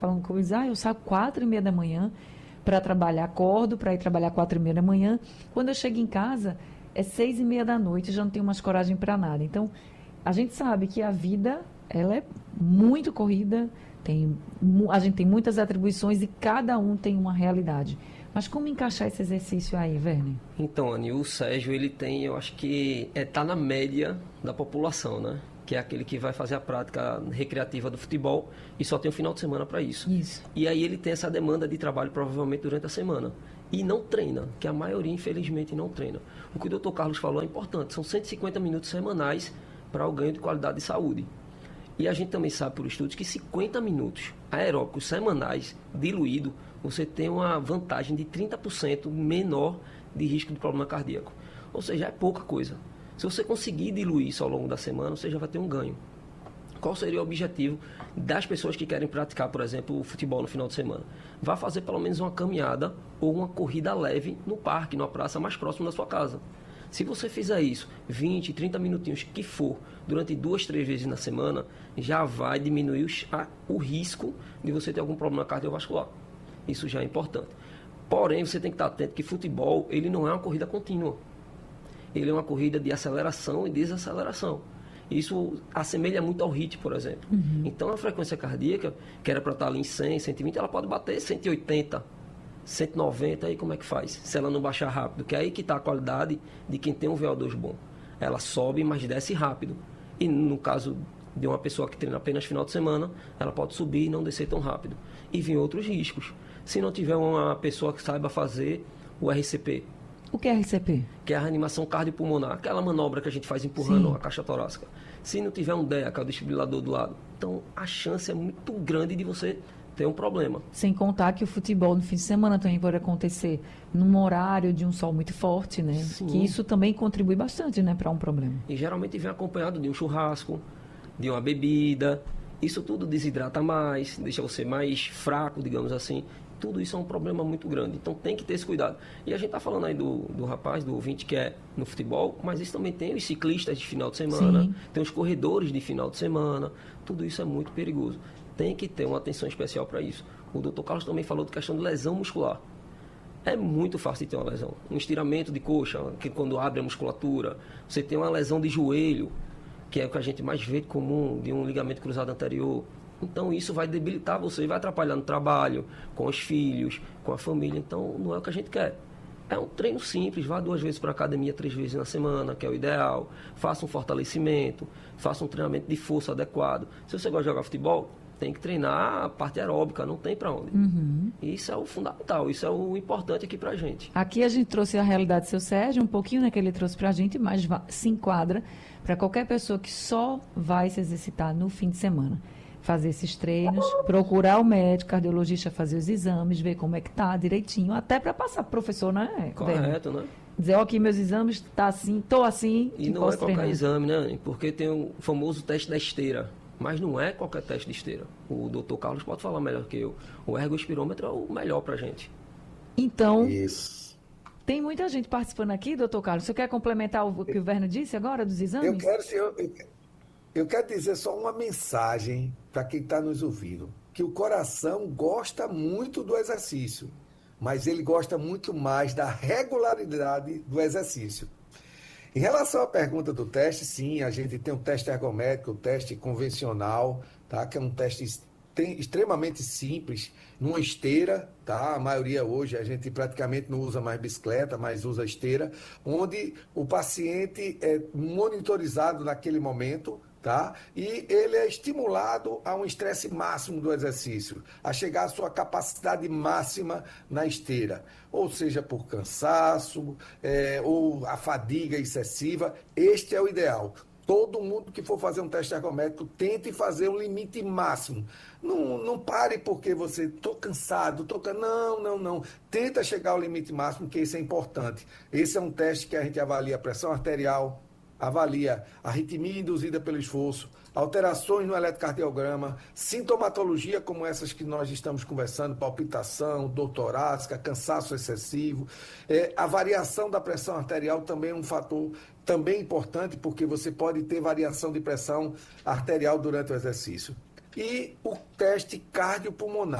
falando comigo, eu saio 4h30 da manhã para trabalhar, acordo para ir trabalhar 4h30 da manhã. Quando eu chego em casa, é 6h30 da noite, já não tenho mais coragem para nada. Então, a gente sabe que a vida, ela é muito corrida, a gente tem muitas atribuições e cada um tem uma realidade. Mas como encaixar esse exercício aí, Werner? Então, Anny, o Sérgio, ele tem, eu acho que tá na média da população, né? Que é aquele que vai fazer a prática recreativa do futebol e só tem o final de semana para isso. Isso. E aí ele tem essa demanda de trabalho provavelmente durante a semana. E não treina, que a maioria, infelizmente, não treina. O que o Dr. Carlos falou é importante, são 150 minutos semanais para o ganho de qualidade de saúde. E a gente também sabe por estudos que 50 minutos aeróbicos semanais, diluído, você tem uma vantagem de 30% menor de risco de problema cardíaco. Ou seja, é pouca coisa. Se você conseguir diluir isso ao longo da semana, você já vai ter um ganho. Qual seria o objetivo das pessoas que querem praticar, por exemplo, o futebol no final de semana? Vá fazer pelo menos uma caminhada ou uma corrida leve no parque, numa praça mais próxima da sua casa. Se você fizer isso 20, 30 minutinhos que for, durante 2, 3 vezes na semana, já vai diminuir o risco de você ter algum problema cardiovascular. Isso já é importante. Porém, você tem que estar atento que futebol, ele não é uma corrida contínua. Ele é uma corrida de aceleração e desaceleração. Isso assemelha muito ao HIIT, por exemplo. Então, a frequência cardíaca, que era para estar ali em 100, 120, ela pode bater 180, 190, aí como é que faz? Se ela não baixar rápido, que é aí que está a qualidade de quem tem um VO2 bom. Ela sobe, mas desce rápido. E no caso de uma pessoa que treina apenas final de semana, ela pode subir e não descer tão rápido. E vem outros riscos. Se não tiver uma pessoa que saiba fazer o RCP, O que é RCP? que é a reanimação cardiopulmonar, aquela manobra que a gente faz empurrando Sim. a caixa torácica. Se não tiver um DEA, que é o desfibrilador do lado, então a chance é muito grande de você ter um problema. Sem contar que o futebol no fim de semana também pode acontecer num horário de um sol muito forte, né? Sim. Que isso também contribui bastante, né, para um problema. E geralmente vem acompanhado de um churrasco, de uma bebida. Isso tudo desidrata mais, deixa você mais fraco, digamos assim. Tudo isso é um problema muito grande. Então tem que ter esse cuidado. E a gente está falando aí do rapaz, do ouvinte que é no futebol, mas isso também tem os ciclistas de final de semana, Sim. tem os corredores de final de semana. Tudo isso é muito perigoso. Tem que ter uma atenção especial para isso. O Dr. Carlos também falou de questão de lesão muscular. É muito fácil de ter uma lesão. Um estiramento de coxa, que quando abre a musculatura. Você tem uma lesão de joelho, que é o que a gente mais vê comum, de um ligamento cruzado anterior. Então isso vai debilitar você e vai atrapalhar no trabalho, com os filhos, com a família. Então não é o que a gente quer. É um treino simples, vá 2 vezes para a academia, 3 vezes na semana, que é o ideal. Faça um fortalecimento, faça um treinamento de força adequado. Se você gosta de jogar futebol, tem que treinar a parte aeróbica, não tem para onde. Isso é o fundamental, isso é o importante aqui para a gente. Aqui a gente trouxe a realidade do seu Sérgio, um pouquinho, né, que ele trouxe para a gente, mas se enquadra para qualquer pessoa que só vai se exercitar no fim de semana. Fazer esses treinos, procurar o médico, cardiologista, fazer os exames, ver como é que tá direitinho, até para passar pro professor, né? Correto, né? Dizer, ó, aqui meus exames, tá assim, tô assim, E não posso é qualquer treinar. exame, né? Porque tem o famoso teste da esteira. Mas não é qualquer teste de esteira. O Dr. Carlos pode falar melhor que eu. O ergospirômetro é o melhor pra gente. Então, Isso. tem muita gente participando aqui, doutor Carlos. Você quer complementar o que o Verno disse agora, dos Eu exames? quero, eu quero dizer só uma mensagem para quem está nos ouvindo, que o coração gosta muito do exercício, mas ele gosta muito mais da regularidade do exercício. Em relação à pergunta do teste, sim, a gente tem um teste ergométrico, um teste convencional, tá? Que é um teste extremamente simples, numa esteira, tá? A maioria hoje a gente praticamente não usa mais bicicleta, mas usa esteira, onde o paciente é monitorizado naquele momento, tá? E ele é estimulado a um estresse máximo do exercício, a chegar à sua capacidade máxima na esteira, ou seja, por cansaço, ou a fadiga excessiva. Este é o ideal. Todo mundo que for fazer um teste ergométrico, tente fazer um limite máximo. Não pare porque você, estou cansado, não. Tenta chegar ao limite máximo, que isso é importante. Esse é um teste que a gente avalia a pressão arterial, avalia a arritmia induzida pelo esforço, alterações no eletrocardiograma, sintomatologia como essas que nós estamos conversando, palpitação, dor torácica, cansaço excessivo. A variação da pressão arterial também é um fator também importante, porque você pode ter variação de pressão arterial durante o exercício. e o teste cardiopulmonar.